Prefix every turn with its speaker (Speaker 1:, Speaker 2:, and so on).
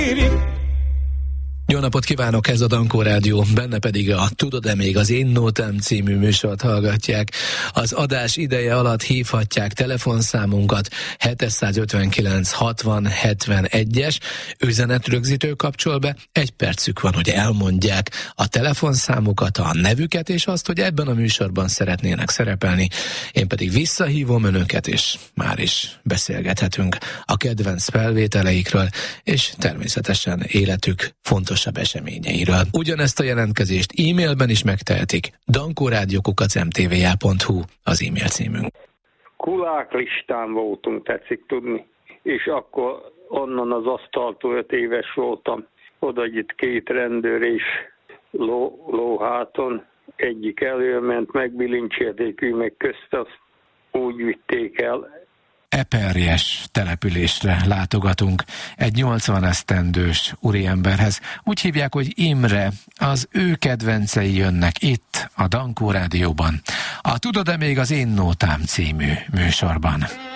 Speaker 1: Jó napot kívánok, ez a Dankó Rádió, benne pedig a Tudod-e még az Én Nótám című műsort hallgatják. Az adás ideje alatt hívhatják telefonszámunkat 759 60 71-es, üzenetrögzítő kapcsol be, 1 percük van, hogy elmondják a telefonszámukat, a nevüket, és azt, hogy ebben a műsorban szeretnének szerepelni. Én pedig visszahívom önöket, és már is beszélgethetünk a kedvenc felvételeikről, és természetesen életük fontos eseményeiről. Ugyanezt a jelentkezést e-mailben is megtehetik. dankórádió@mtva.hu az e-mail címünk.
Speaker 2: Kulák listán voltunk, tetszik tudni. És akkor onnan az asztaltól 5 éves voltam. Oda jött 2 rendőr és lóháton. Egyik előment, megbilincselték, ő meg közt, azt úgy vitték el.
Speaker 1: Eperjes településre látogatunk egy 80 esztendős úriemberhez. Úgy hívják, hogy Imre, az ő kedvencei jönnek itt a Dankó Rádióban. A Tudod-e még az Én Nótám című műsorban.